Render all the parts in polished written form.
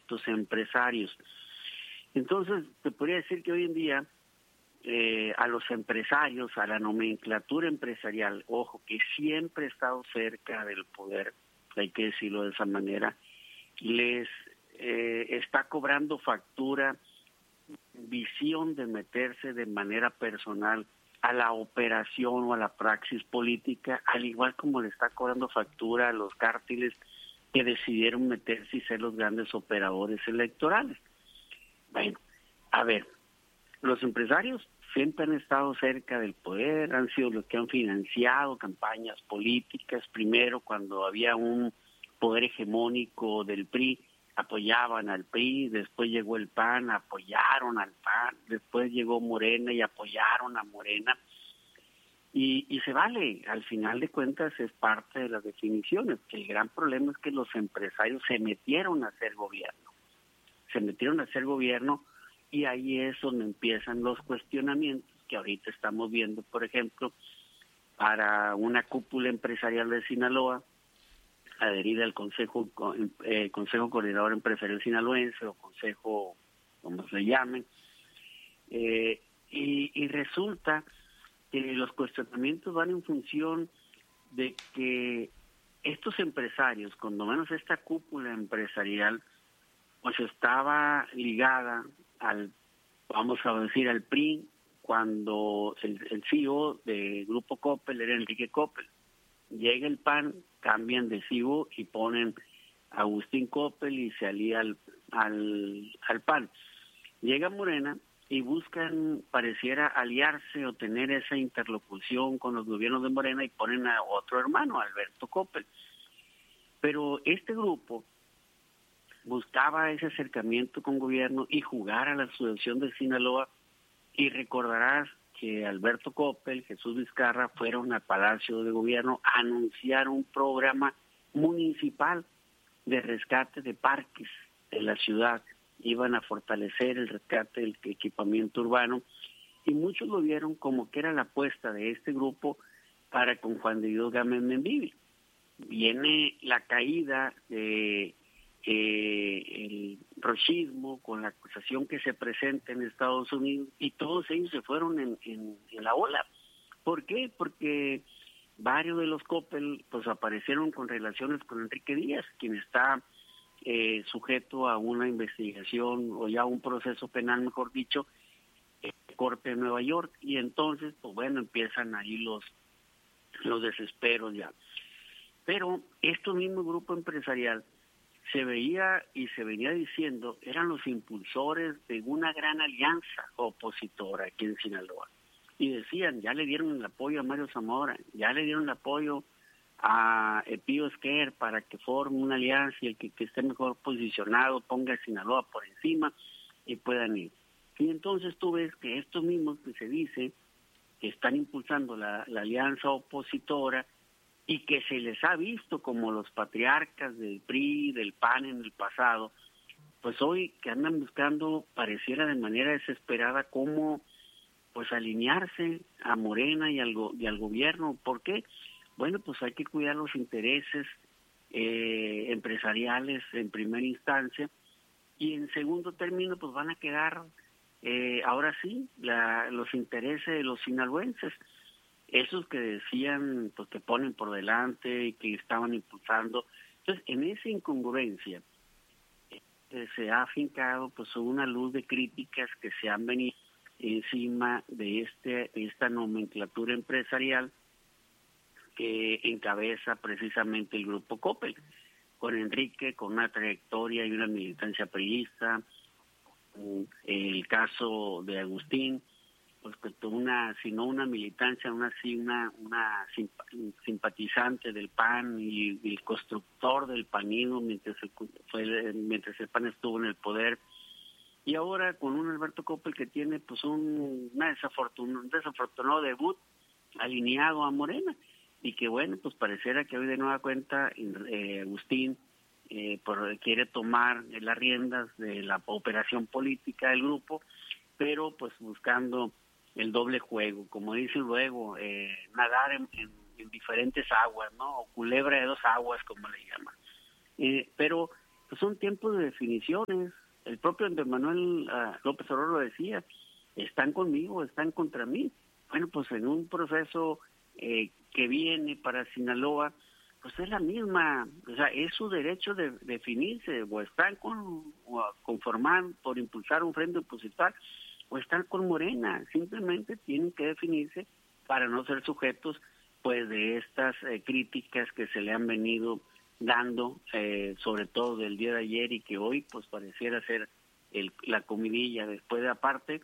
estos empresarios. Entonces, te podría decir que hoy en día a los empresarios, a la nomenclatura empresarial, ojo, que siempre ha estado cerca del poder, hay que decirlo de esa manera, les está cobrando factura visión de meterse de manera personal a la operación o a la praxis política, al igual como le está cobrando factura a los cárteles que decidieron meterse y ser los grandes operadores electorales. Bueno, a ver, los empresarios siempre han estado cerca del poder, han sido los que han financiado campañas políticas, primero cuando había un poder hegemónico del PRI, apoyaban al PRI, después llegó el PAN, apoyaron al PAN, después llegó Morena y apoyaron a Morena, y se vale, al final de cuentas es parte de las definiciones, que el gran problema es que los empresarios se metieron a hacer gobierno, y ahí es donde empiezan los cuestionamientos que ahorita estamos viendo, por ejemplo, para una cúpula empresarial de Sinaloa, adherida al Consejo Coordinador Empresarial Sinaloense o Consejo, como se llamen, y resulta que los cuestionamientos van en función de que estos empresarios, cuando menos esta cúpula empresarial, pues estaba ligada al, vamos a decir, al PRI, cuando el CEO del Grupo Coppel era Enrique Coppel. Llega el PAN, cambian de CEO y ponen a Agustín Coppel y se alía al PAN. Llega Morena y buscan, pareciera, aliarse o tener esa interlocución con los gobiernos de Morena y ponen a otro hermano, Alberto Coppel. Pero este grupo buscaba ese acercamiento con gobierno y jugar a la asociación de Sinaloa, y recordarás que Alberto Coppel, Jesús Vizcarra fueron al Palacio de Gobierno a anunciar un programa municipal de rescate de parques de la ciudad. Iban a fortalecer el rescate del equipamiento urbano, y muchos lo vieron como que era la apuesta de este grupo para con Juan de Dios Gámez Mendívil. Viene la caída de el rochismo con la acusación que se presenta en Estados Unidos, y todos ellos se fueron en la ola. ¿Por qué? Porque varios de los Coppel pues aparecieron con relaciones con Enrique Díaz, quien está sujeto a una investigación o ya un proceso penal, mejor dicho, en la Corte de Nueva York, y entonces pues bueno, empiezan ahí los desesperos ya. Pero este mismo grupo empresarial se veía y se venía diciendo, eran los impulsores de una gran alianza opositora aquí en Sinaloa. Y decían, ya le dieron el apoyo a Mario Zamora, ya le dieron el apoyo a Pío Esquer para que forme una alianza, y el que esté mejor posicionado ponga a Sinaloa por encima y puedan ir. Y entonces tú ves que estos mismos que se dice que están impulsando la alianza opositora, y que se les ha visto como los patriarcas del PRI, del PAN en el pasado, pues hoy que andan buscando, pareciera de manera desesperada, cómo pues alinearse a Morena y al gobierno. ¿Por qué? Bueno, pues hay que cuidar los intereses empresariales en primera instancia, y en segundo término pues van a quedar ahora sí los intereses de los sinaloenses. Esos que decían, pues que ponen por delante y que estaban impulsando. Entonces, en esa incongruencia se ha afincado pues una luz de críticas que se han venido encima de esta nomenclatura empresarial que encabeza precisamente el Grupo Coppel, con Enrique, con una trayectoria y una militancia priista, el caso de Agustín, pues sino una militancia, una simpatizante del PAN y el constructor del panismo mientras el PAN estuvo en el poder, y ahora con un Alberto Coppel que tiene pues un desafortunado debut alineado a Morena, y que bueno, pues pareciera que hoy de nueva cuenta Agustín quiere tomar las riendas de la operación política del grupo, pero pues buscando el doble juego, como dicen luego, nadar en diferentes aguas, ¿no? O culebra de dos aguas, como le llaman. Pero pues son tiempos de definiciones. El propio Andrés Manuel López Obrador lo decía, están conmigo, están contra mí. Bueno, pues en un proceso que viene para Sinaloa, pues es la misma, o sea, es su derecho de definirse, o están conformar por impulsar un frente opositor, o están con Morena, simplemente tienen que definirse para no ser sujetos pues de estas críticas que se le han venido dando, sobre todo del día de ayer y que hoy pues pareciera ser la comidilla. Después de aparte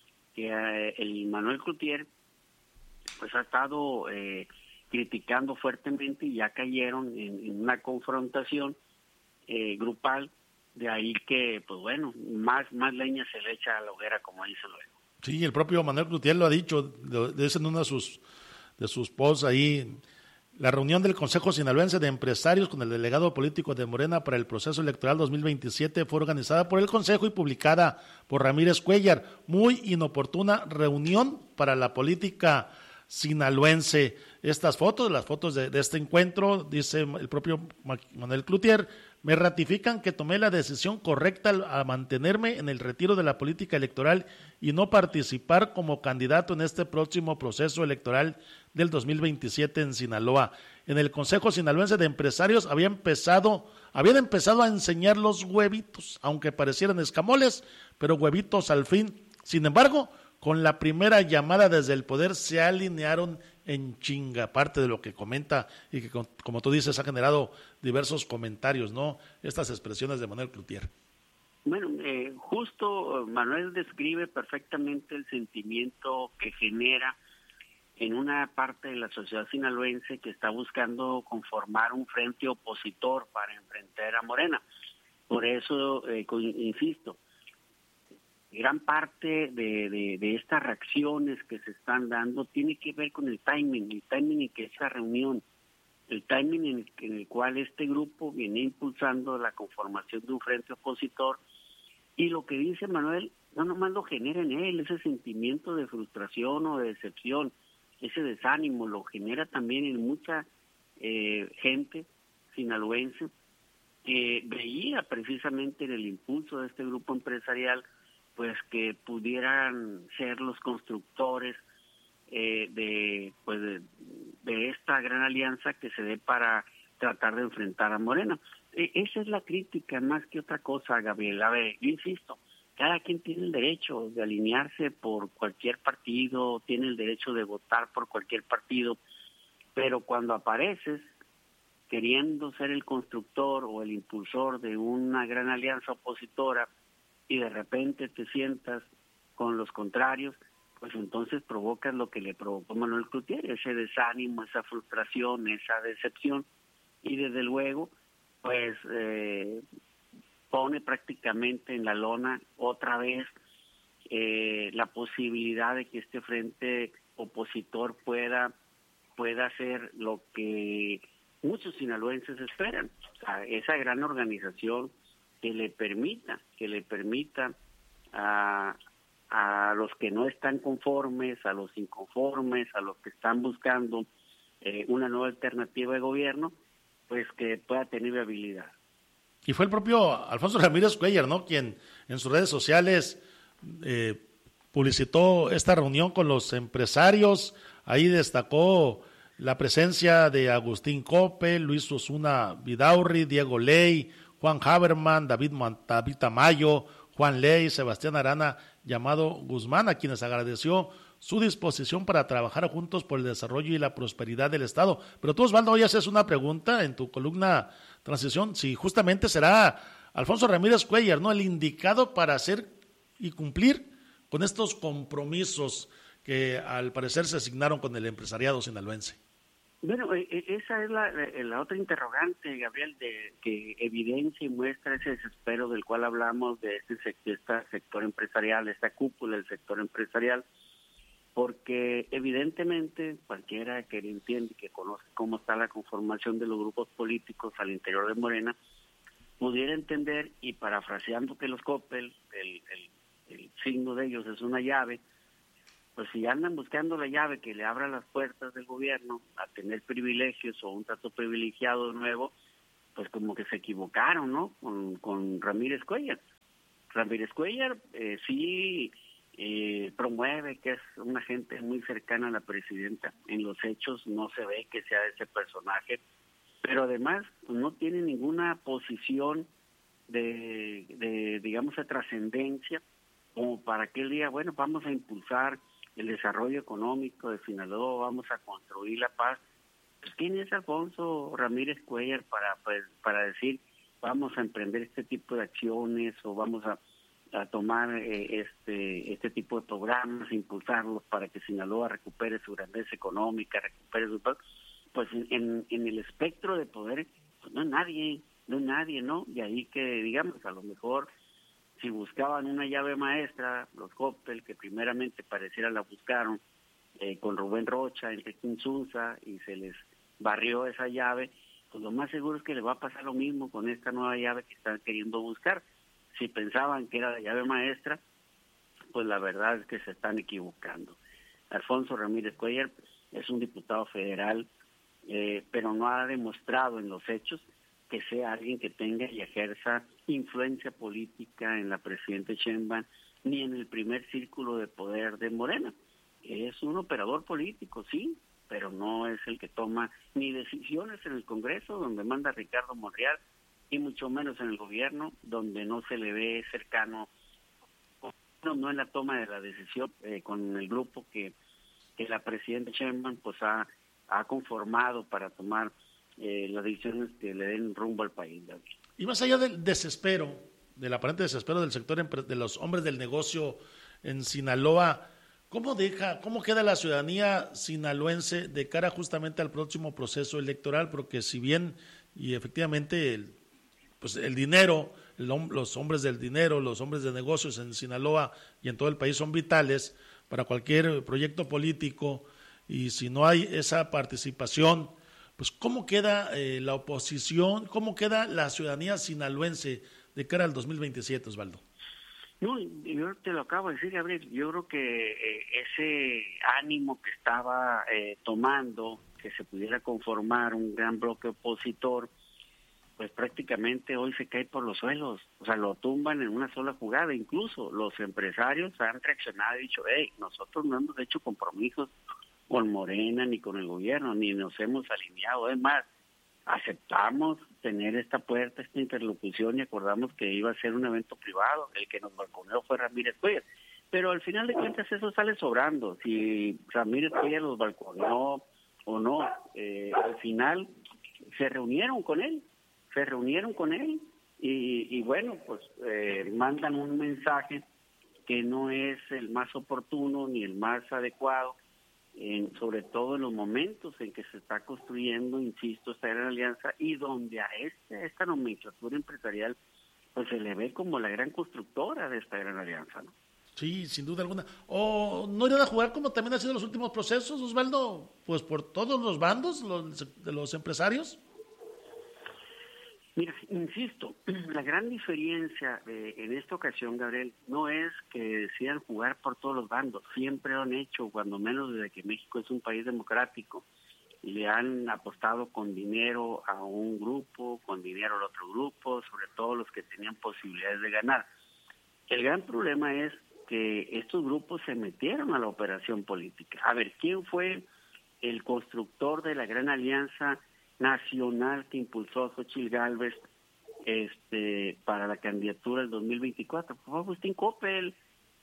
que el Manuel Cloutier pues ha estado criticando fuertemente y ya cayeron en una confrontación grupal, de ahí que pues bueno, más leña se le echa a la hoguera, como dice luego. Sí, el propio Manuel Cloutier lo ha dicho, es en uno de sus posts ahí. La reunión del Consejo Sinaloense de Empresarios con el delegado político de Morena para el proceso electoral 2027 fue organizada por el Consejo y publicada por Ramírez Cuéllar. Muy inoportuna reunión para la política sinaloense. Las fotos de este encuentro, dice el propio Manuel Cloutier, me ratifican que tomé la decisión correcta a mantenerme en el retiro de la política electoral y no participar como candidato en este próximo proceso electoral del 2027 en Sinaloa. En el Consejo Sinaloense de Empresarios habían empezado a enseñar los huevitos, aunque parecieran escamoles, pero huevitos al fin. Sin embargo, con la primera llamada desde el poder se alinearon en chinga, parte de lo que comenta y que, como tú dices, ha generado diversos comentarios, ¿no? Estas expresiones de Manuel Cloutier. Bueno, justo Manuel describe perfectamente el sentimiento que genera en una parte de la sociedad sinaloense que está buscando conformar un frente opositor para enfrentar a Morena. Por eso, insisto, gran parte de estas reacciones que se están dando tiene que ver con el timing en que esa reunión, el timing en el cual este grupo viene impulsando la conformación de un frente opositor, y lo que dice Manuel no nomás lo genera en él, ese sentimiento de frustración o de decepción, ese desánimo lo genera también en mucha gente sinaloense que veía precisamente en el impulso de este grupo empresarial pues que pudieran ser los constructores de esta gran alianza que se dé para tratar de enfrentar a Morena. Esa es la crítica más que otra cosa, Gabriel. A ver, yo insisto, cada quien tiene el derecho de alinearse por cualquier partido, tiene el derecho de votar por cualquier partido, pero cuando apareces queriendo ser el constructor o el impulsor de una gran alianza opositora y de repente te sientas con los contrarios, pues entonces provocas lo que le provocó Manuel Cloutier, ese desánimo, esa frustración, esa decepción, y desde luego pues pone prácticamente en la lona otra vez la posibilidad de que este frente opositor pueda hacer lo que muchos sinaloenses esperan, o sea, esa gran organización que le permita a los que no están conformes, a los inconformes, a los que están buscando una nueva alternativa de gobierno, pues que pueda tener viabilidad. Y fue el propio Alfonso Ramírez Cuéllar, ¿no?, quien en sus redes sociales publicitó esta reunión con los empresarios. Ahí destacó la presencia de Agustín Coppel, Luis Osuna Vidaurri, Diego Ley, Juan Haberman, David Tamayo, Juan Ley, Sebastián Arana, llamado Guzmán, a quienes agradeció su disposición para trabajar juntos por el desarrollo y la prosperidad del Estado. Pero tú, Osvaldo, hoy haces una pregunta en tu columna Transición, si justamente será Alfonso Ramírez Cuéllar, ¿no?, el indicado para hacer y cumplir con estos compromisos que al parecer se asignaron con el empresariado sinaloense. Bueno, esa es la otra interrogante, Gabriel, que evidencia y muestra ese desespero del cual hablamos de este sector empresarial, esta cúpula del sector empresarial, porque evidentemente cualquiera que entiende, que conoce cómo está la conformación de los grupos políticos al interior de Morena, pudiera entender, y parafraseando que los Coppel, el signo de ellos es una llave, pues si andan buscando la llave que le abra las puertas del gobierno a tener privilegios o un trato privilegiado de nuevo, pues como que se equivocaron, ¿no? Con Ramírez Cuellar. Ramírez Cuellar sí promueve que es una gente muy cercana a la presidenta. En los hechos no se ve que sea ese personaje, pero además pues, no tiene ninguna posición de digamos, de trascendencia como para que él diga, bueno, vamos a impulsar el desarrollo económico de Sinaloa, vamos a construir la paz. Pues, ¿quién es Alfonso Ramírez Cuellar para decir, vamos a emprender este tipo de acciones o vamos a tomar este tipo de programas, impulsarlos para que Sinaloa recupere su grandeza económica, recupere su paz? Pues en el espectro de poder, pues no es nadie, ¿no? Y ahí que, digamos, a lo mejor si buscaban una llave maestra, los Coppel, que primeramente pareciera la buscaron con Rubén Rocha, Enrique Insunza, y se les barrió esa llave, pues lo más seguro es que le va a pasar lo mismo con esta nueva llave que están queriendo buscar. Si pensaban que era la llave maestra, pues la verdad es que se están equivocando. Alfonso Ramírez Cuellar es un diputado federal, pero no ha demostrado en los hechos que sea alguien que tenga y ejerza influencia política en la presidenta Sheinbaum, ni en el primer círculo de poder de Morena. Es un operador político, sí, pero no es el que toma ni decisiones en el Congreso, donde manda Ricardo Monreal, y mucho menos en el gobierno, donde no se le ve cercano, no en la toma de la decisión con el grupo que la presidenta Sheinbaum pues ha conformado para tomar las decisiones que le den rumbo al país, David. Y más allá del desespero, del aparente desespero del sector de los hombres del negocio en Sinaloa, ¿cómo queda la ciudadanía sinaloense de cara justamente al próximo proceso electoral? Porque si bien, y efectivamente, el dinero, los hombres del dinero, los hombres de negocios en Sinaloa y en todo el país son vitales para cualquier proyecto político, y si no hay esa participación, pues ¿cómo queda la oposición? ¿Cómo queda la ciudadanía sinaloense de cara al 2027, Osvaldo? No, yo te lo acabo de decir, Gabriel. Yo creo que ese ánimo que estaba tomando, que se pudiera conformar un gran bloque opositor, pues prácticamente hoy se cae por los suelos. O sea, lo tumban en una sola jugada. Incluso los empresarios han reaccionado y dicho, nosotros no hemos hecho compromisos con Morena ni con el gobierno, ni nos hemos alineado. Es más, aceptamos tener esta puerta, esta interlocución, y acordamos que iba a ser un evento privado. El que nos balconeó fue Ramírez Cuellar, pero al final de cuentas eso sale sobrando. Si Ramírez Cuellar los balconeó o no, al final se reunieron con él y bueno, pues mandan un mensaje que no es el más oportuno ni el más adecuado, sobre todo en los momentos en que se está construyendo, insisto, esta gran alianza, y donde a esta nomenclatura empresarial pues se le ve como la gran constructora de esta gran alianza, ¿no? Sí, sin duda alguna. ¿O no irán a jugar como también ha sido los últimos procesos, Osvaldo? Pues por todos los bandos de los empresarios. Mira, insisto, la gran diferencia en esta ocasión, Gabriel, no es que decidan jugar por todos los bandos. Siempre lo han hecho, cuando menos desde que México es un país democrático. Y le han apostado con dinero a un grupo, con dinero al otro grupo, sobre todo los que tenían posibilidades de ganar. El gran problema es que estos grupos se metieron a la operación política. A ver, ¿quién fue el constructor de la gran alianza nacional que impulsó a Xochitl Gálvez para la candidatura del 2024? Fue Agustín Coppel.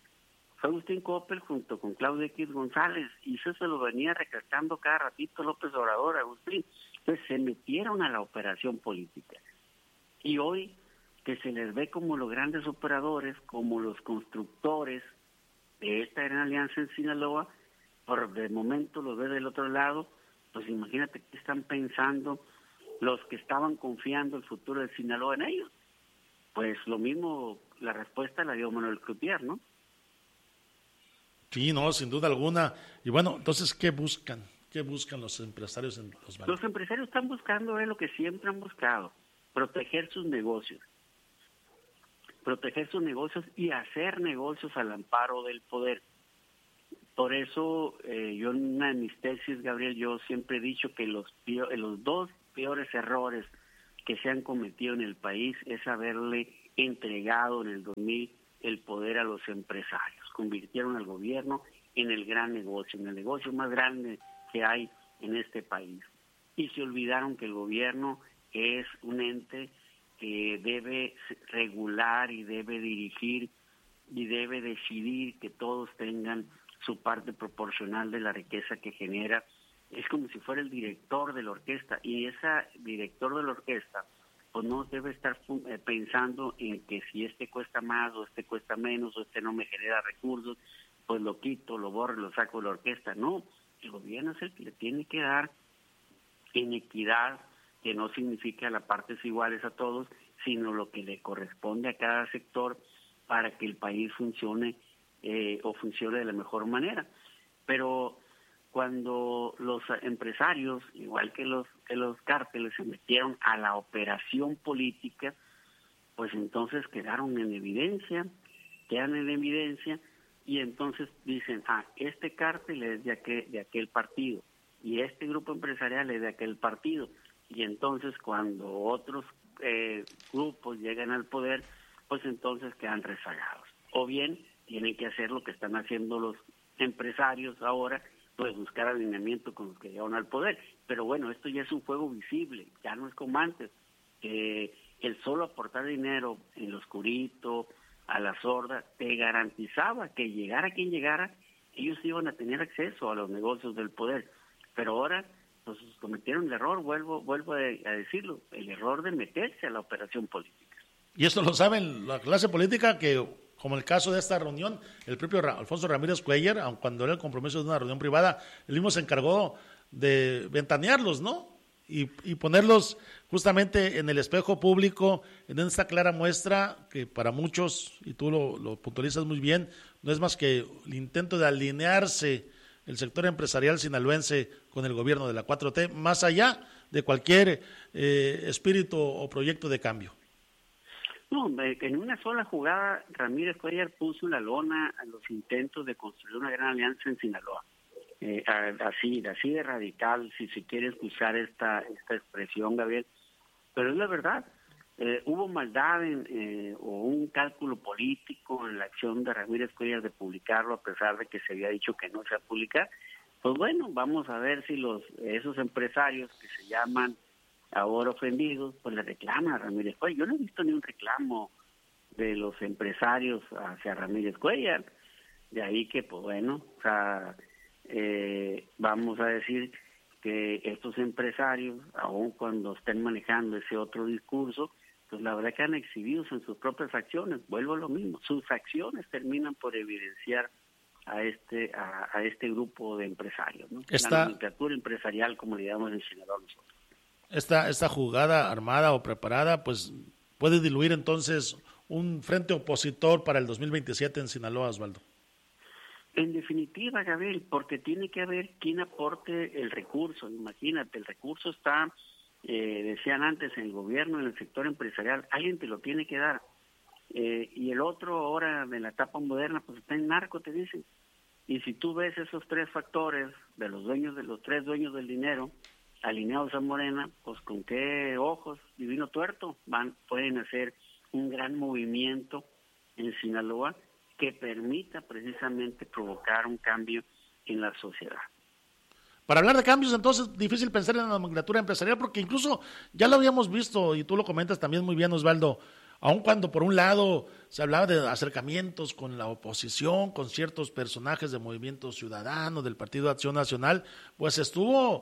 Junto con Claudio X González, y eso se lo venía recalcando cada ratito López Obrador, Agustín. Entonces se metieron a la operación política. Y hoy que se les ve como los grandes operadores, como los constructores de esta gran alianza en Sinaloa, por de momento los ve del otro lado, pues imagínate qué están pensando los que estaban confiando el futuro de Sinaloa en ellos. Pues lo mismo, la respuesta la dio Manuel Cloutier, ¿no? Sí, no, sin duda alguna. Y bueno, entonces, ¿qué buscan? ¿Qué buscan los empresarios en los bancos? Los empresarios están buscando lo que siempre han buscado: proteger sus negocios y hacer negocios al amparo del poder. Por eso yo en una de mis tesis, Gabriel, yo siempre he dicho que los dos peores errores que se han cometido en el país es haberle entregado en el 2000 el poder a los empresarios. Convirtieron al gobierno en el gran negocio, en el negocio más grande que hay en este país. Y se olvidaron que el gobierno es un ente que debe regular y debe dirigir y debe decidir que todos tengan su parte proporcional de la riqueza que genera. Es como si fuera el director de la orquesta, y ese director de la orquesta pues no debe estar pensando en que si este cuesta más o este cuesta menos o este no me genera recursos, pues lo quito, lo borro, lo saco de la orquesta. No, el gobierno es el que le tiene que dar en equidad, que no significa las partes iguales a todos, sino lo que le corresponde a cada sector para que el país funcione o funcione de la mejor manera. Pero cuando los empresarios, igual que los cárteles, se metieron a la operación política, pues entonces quedan en evidencia, y entonces dicen, este cártel es de aquel partido, y este grupo empresarial es de aquel partido, y entonces cuando otros grupos llegan al poder, pues entonces quedan rezagados. O bien tienen que hacer lo que están haciendo los empresarios ahora, pues buscar alineamiento con los que llegan al poder. Pero bueno, esto ya es un juego visible, ya no es como antes, que el solo aportar dinero en lo oscurito, a la sorda, te garantizaba que llegara quien llegara, ellos iban a tener acceso a los negocios del poder. Pero ahora pues cometieron el error, vuelvo a decirlo, el error de meterse a la operación política. Y esto lo saben la clase política, que como el caso de esta reunión, el propio Alfonso Ramírez Cuellar, aun cuando era el compromiso de una reunión privada, él mismo se encargó de ventanearlos, ¿no? Y ponerlos justamente en el espejo público, en esta clara muestra que para muchos, y tú lo puntualizas muy bien, no es más que el intento de alinearse el sector empresarial sinaloense con el gobierno de la 4T, más allá de cualquier espíritu o proyecto de cambio. No, en una sola jugada Ramírez Cuellar puso la lona a los intentos de construir una gran alianza en Sinaloa. Así de radical, si se quiere usar esta expresión, Gabriel, pero es la verdad. Hubo maldad o un cálculo político en la acción de Ramírez Cuellar de publicarlo, a pesar de que se había dicho que no se iba a publicar. Pues bueno, vamos a ver si esos empresarios que se llaman ahora ofendidos, pues le reclaman a Ramírez Cuellar. Yo no he visto ni un reclamo de los empresarios hacia Ramírez Cuellar. De ahí que, pues bueno, o sea, vamos a decir que estos empresarios, aun cuando estén manejando ese otro discurso, pues la verdad que han exhibido en sus propias acciones. Vuelvo a lo mismo, sus acciones terminan por evidenciar a este grupo de empresarios, ¿no? La nomenclatura empresarial, como le llamamos en Sinaloa nosotros. Esta jugada armada o preparada, pues puede diluir entonces un frente opositor para el 2027 en Sinaloa, Osvaldo. En definitiva, Gabriel, porque tiene que haber quien aporte el recurso. Imagínate, el recurso está, decían antes, en el gobierno, en el sector empresarial, alguien te lo tiene que dar. Y el otro, ahora de la etapa moderna, pues está en narco, te dicen. Y si tú ves esos tres factores de los tres dueños del dinero alineados a Morena, pues con qué ojos, divino tuerto, pueden hacer un gran movimiento en Sinaloa que permita precisamente provocar un cambio en la sociedad. Para hablar de cambios, entonces, difícil pensar en la nomenclatura empresarial, porque incluso ya lo habíamos visto, y tú lo comentas también muy bien, Osvaldo, aun cuando por un lado se hablaba de acercamientos con la oposición, con ciertos personajes del Movimiento Ciudadano, del Partido Acción Nacional, pues estuvo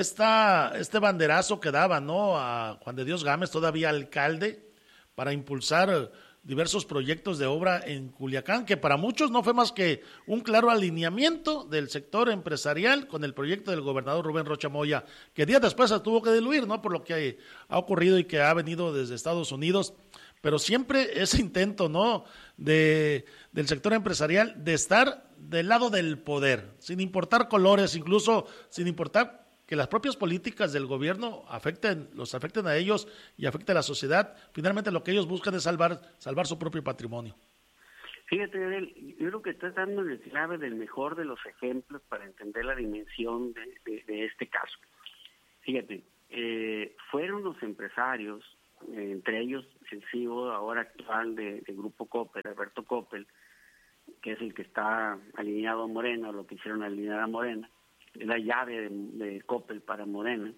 este banderazo que daba, ¿no?, a Juan de Dios Gámez, todavía alcalde, para impulsar diversos proyectos de obra en Culiacán, que para muchos no fue más que un claro alineamiento del sector empresarial con el proyecto del gobernador Rubén Rocha Moya, que días después se tuvo que diluir, ¿no?, por lo que ha ocurrido y que ha venido desde Estados Unidos, pero siempre ese intento, ¿no?, del sector empresarial de estar del lado del poder, sin importar colores, incluso sin importar que las propias políticas del gobierno los afecten a ellos y afecten a la sociedad. Finalmente lo que ellos buscan es salvar su propio patrimonio. Fíjate, yo creo que estás dando el clave del mejor de los ejemplos para entender la dimensión de este caso. Fíjate, fueron los empresarios entre ellos el CEO ahora actual de Grupo Coppel, Alberto Coppel, que es el que está alineado a Morena, o lo que hicieron alinear a Morena, es la llave de Coppel para Morena,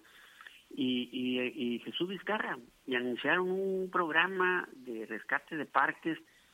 y Jesús Vizcarra, y anunciaron un programa de rescate de parques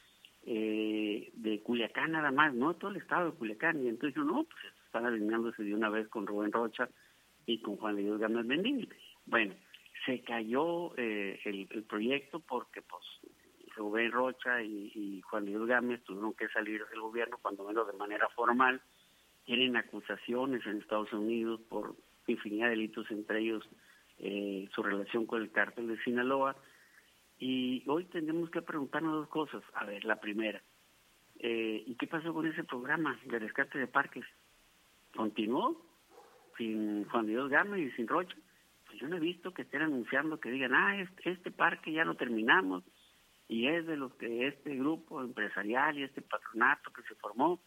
de Culiacán nada más, no todo el estado de Culiacán, y entonces no, pues están alineándose de una vez con Rubén Rocha y con Juan de Dios Gámez Mendívil. Bueno, se cayó el proyecto porque pues Rubén Rocha y Juan de Dios Gámez tuvieron que salir del gobierno, cuando menos de manera formal. Tienen acusaciones en Estados Unidos por infinidad de delitos, entre ellos su relación con el cártel de Sinaloa. Y hoy tenemos que preguntarnos dos cosas. A ver, la primera, ¿y qué pasó con ese programa de rescate de parques? ¿Continuó sin Juan de Dios Gámez y sin Rocha? Pues yo no he visto que estén anunciando, que digan, este parque ya lo terminamos, y es de los que este grupo empresarial y este patronato que se formó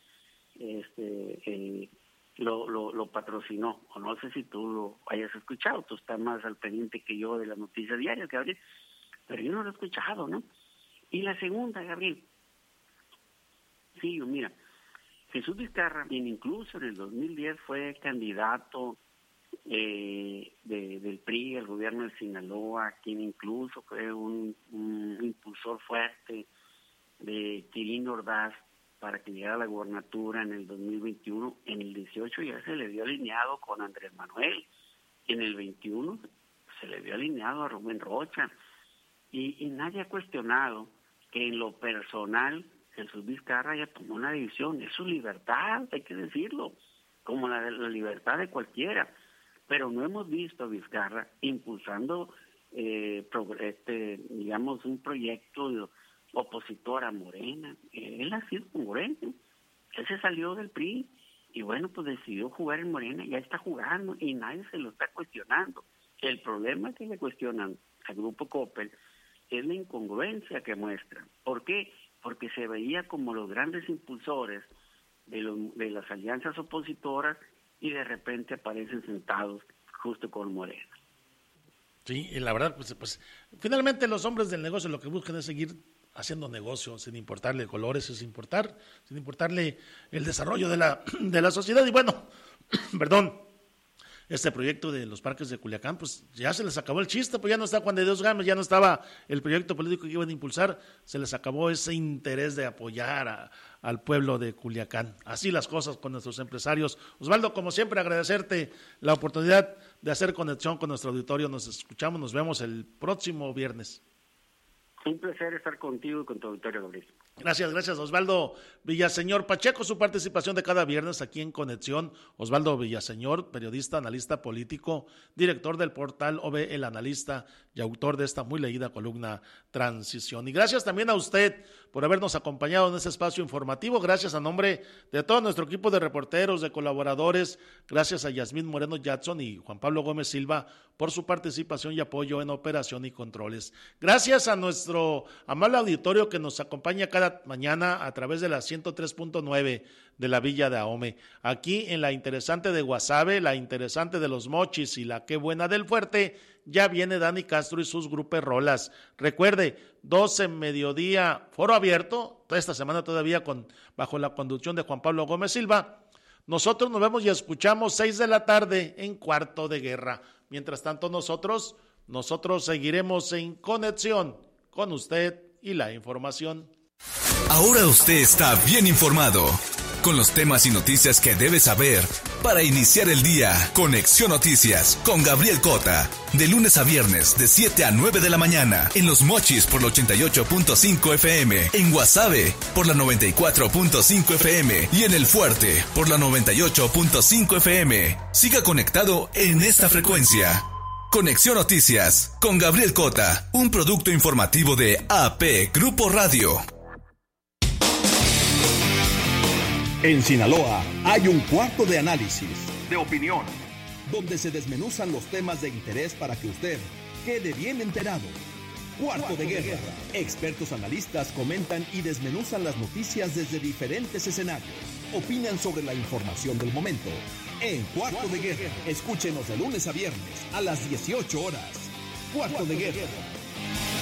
lo patrocinó. O no sé si tú lo hayas escuchado, tú estás más al pendiente que yo de las noticias diarias, Gabriel, pero yo no lo he escuchado, ¿no? Y la segunda, Gabriel, sí, mira, Jesús Vizcarra, quien incluso en el 2010 fue candidato del PRI al gobierno de Sinaloa, quien incluso fue un impulsor fuerte de Quirino Ordaz para que llegara a la gobernatura en el 2021, en el 18 ya se le vio alineado con Andrés Manuel, en el 21 se le vio alineado a Rubén Rocha, y nadie ha cuestionado que en lo personal Jesús Vizcarra ya tomó una decisión, es su libertad, hay que decirlo, como la libertad de cualquiera, pero no hemos visto a Vizcarra impulsando digamos un proyecto opositor a Morena. Él ha sido Morena, él se salió del PRI y bueno, pues decidió jugar en Morena, ya está jugando y nadie se lo está cuestionando. El problema que le cuestionan al Grupo Coppel es la incongruencia que muestra. ¿Por qué? Porque se veía como los grandes impulsores de las alianzas opositoras y de repente aparecen sentados justo con Morena. Sí, y la verdad, pues finalmente los hombres del negocio lo que buscan es seguir haciendo negocio sin importarle colores, sin importarle el desarrollo de la sociedad. Y bueno, perdón, este proyecto de los parques de Culiacán, pues ya se les acabó el chiste, pues ya no está Juan de Dios Gámez, ya no estaba el proyecto político que iban a impulsar, se les acabó ese interés de apoyar al pueblo de Culiacán. Así las cosas con nuestros empresarios. Osvaldo, como siempre, agradecerte la oportunidad de hacer conexión con nuestro auditorio. Nos escuchamos, nos vemos el próximo viernes. Un placer estar contigo y con tu auditorio, Gabriel. Gracias, Osvaldo Villaseñor Pacheco, su participación de cada viernes aquí en Conexión. Osvaldo Villaseñor, periodista, analista político, director del portal OV El Analista y autor de esta muy leída columna Transición. Y gracias también a usted por habernos acompañado en este espacio informativo. Gracias a nombre de todo nuestro equipo de reporteros, de colaboradores. Gracias a Yasmín Moreno Jackson y Juan Pablo Gómez Silva por su participación y apoyo en operación y controles. Gracias a nuestro amable auditorio que nos acompaña cada mañana a través de la 103.9 de la Villa de Ahome. Aquí en la interesante de Guasave, la interesante de Los Mochis y la Qué Buena del Fuerte, ya viene Dani Castro y sus grupos rolas. Recuerde, 12 mediodía, foro abierto, esta semana todavía bajo la conducción de Juan Pablo Gómez Silva. Nosotros nos vemos y escuchamos 6 de la tarde en Cuarto de Guerra. Mientras tanto nosotros seguiremos en conexión con usted y la información. Ahora usted está bien informado con los temas y noticias que debe saber para iniciar el día. Conexión Noticias con Gabriel Cota, de lunes a viernes de 7 a 9 de la mañana en Los Mochis por la 88.5 FM, en Guasave por la 94.5 FM y en El Fuerte por la 98.5 FM. Siga conectado en esta frecuencia. Conexión Noticias con Gabriel Cota, un producto informativo de AP Grupo Radio. En Sinaloa hay un cuarto de análisis, de opinión, donde se desmenuzan los temas de interés para que usted quede bien enterado. Cuarto de Guerra. Expertos analistas comentan y desmenuzan las noticias desde diferentes escenarios. Opinan sobre la información del momento. En Cuarto de Guerra, escúchenos de lunes a viernes a las 18 horas. Cuarto de Guerra.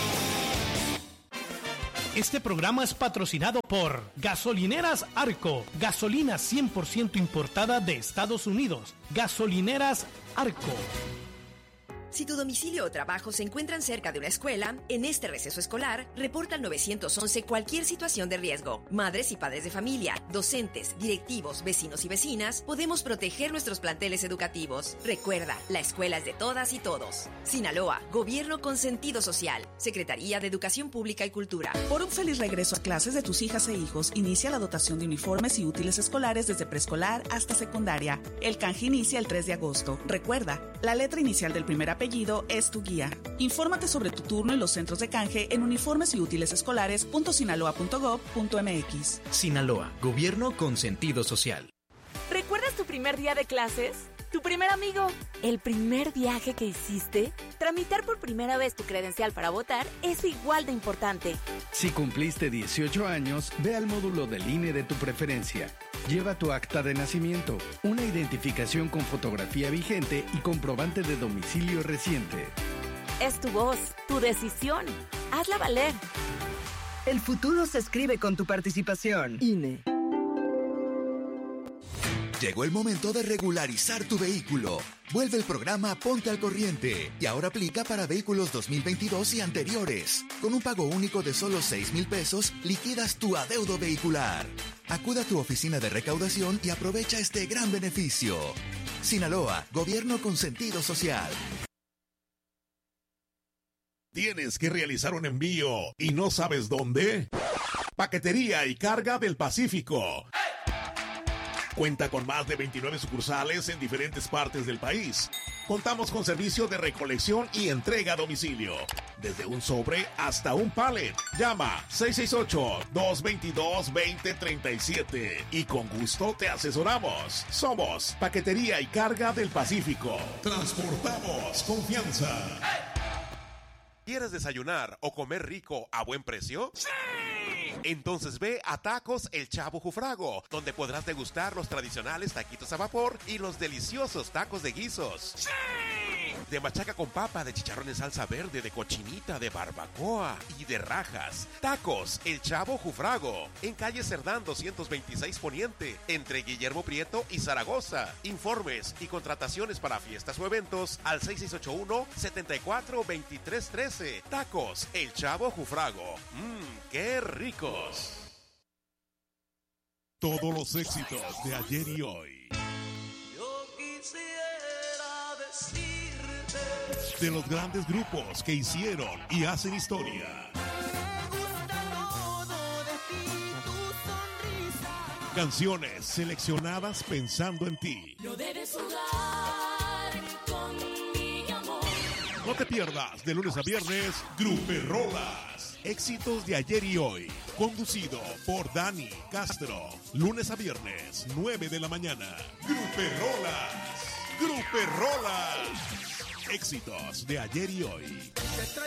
Este programa es patrocinado por Gasolineras Arco, gasolina 100% importada de Estados Unidos. Gasolineras Arco. Si tu domicilio o trabajo se encuentran cerca de una escuela, en este receso escolar, reporta al 911 cualquier situación de riesgo. Madres y padres de familia, docentes, directivos, vecinos y vecinas, podemos proteger nuestros planteles educativos. Recuerda, la escuela es de todas y todos. Sinaloa, Gobierno con sentido social. Secretaría de Educación Pública y Cultura. Por un feliz regreso a clases de tus hijas e hijos, inicia la dotación de uniformes y útiles escolares desde preescolar hasta secundaria. El canje inicia el 3 de agosto. Recuerda, la letra inicial del primer apellido es tu guía. Infórmate sobre tu turno en los centros de canje en uniformes y útiles escolares.sinaloa.gov.mx. Sinaloa, Gobierno con sentido social. ¿Recuerdas tu primer día de clases? ¿Tu primer amigo? ¿El primer viaje que hiciste? Tramitar por primera vez tu credencial para votar es igual de importante. Si cumpliste 18 años, ve al módulo del INE de tu preferencia. Lleva tu acta de nacimiento, una identificación con fotografía vigente y comprobante de domicilio reciente. Es tu voz, tu decisión. Hazla valer. El futuro se escribe con tu participación. INE. Llegó el momento de regularizar tu vehículo. Vuelve el programa Ponte al Corriente y ahora aplica para vehículos 2022 y anteriores. Con un pago único de solo 6,000 pesos, liquidas tu adeudo vehicular. Acuda a tu oficina de recaudación y aprovecha este gran beneficio. Sinaloa, Gobierno con sentido social. ¿Tienes que realizar un envío y no sabes dónde? Paquetería y Carga del Pacífico. Cuenta con más de 29 sucursales en diferentes partes del país. Contamos con servicio de recolección y entrega a domicilio. Desde un sobre hasta un pallet. Llama 668-222-2037 y con gusto te asesoramos. Somos Paquetería y Carga del Pacífico. Transportamos confianza. ¿Quieres desayunar o comer rico a buen precio? ¡Sí! Entonces ve a Tacos El Chavo Jufrago, donde podrás degustar los tradicionales taquitos a vapor y los deliciosos tacos de guisos. ¡Sí! De machaca con papa, de chicharrón en salsa verde, de cochinita, de barbacoa y de rajas. Tacos El Chavo Jufrago, en calle Cerdán 226 Poniente, entre Guillermo Prieto y Zaragoza. Informes y contrataciones para fiestas o eventos al 6681-742313. Tacos El Chavo Jufrago. ¡Qué ricos! Todos los éxitos de ayer y hoy. Yo quisiera decirte De los grandes grupos que hicieron y hacen historia. Canciones seleccionadas pensando en ti. No debes jugar con mi amor. No te pierdas de lunes a viernes Gruperrolas. Éxitos de ayer y hoy. Conducido por Dani Castro. Lunes a viernes, 9 de la mañana. Gruperrolas. Gruperrolas. Éxitos de ayer y hoy.